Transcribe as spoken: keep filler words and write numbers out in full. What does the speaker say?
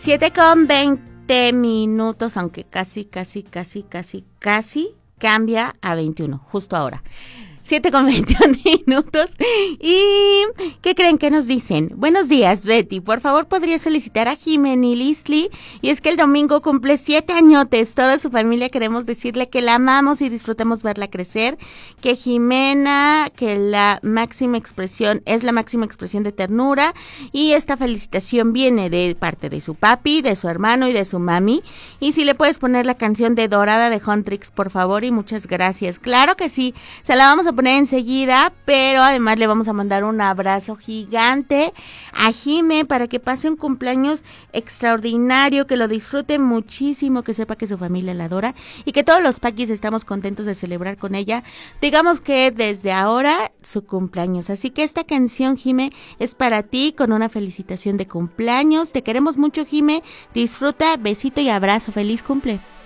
siete con veinte minutos, aunque casi, casi, casi, casi, casi cambia a veintiuno, justo ahora. siete con veintiún minutos. ¿Y qué creen que nos dicen? Buenos días, Betty. Por favor, ¿podrías felicitar a Jimena Lisli? Y es que el domingo cumple siete añotes. Toda su familia queremos decirle que la amamos y disfrutamos verla crecer. Que Jimena, que la máxima expresión, es la máxima expresión de ternura. Y esta felicitación viene de parte de su papi, de su hermano y de su mami. Y si le puedes poner la canción de Dorada de Huntrix, por favor, y muchas gracias. Claro que sí, se la vamos a poner enseguida, pero además le vamos a mandar un abrazo gigante a Jime para que pase un cumpleaños extraordinario, que lo disfrute muchísimo, que sepa que su familia la adora y que todos los paquis estamos contentos de celebrar con ella. Digamos que desde ahora su cumpleaños, así que esta canción, Jime, es para ti con una felicitación de cumpleaños. Te queremos mucho, Jime, disfruta, besito y abrazo, feliz cumple.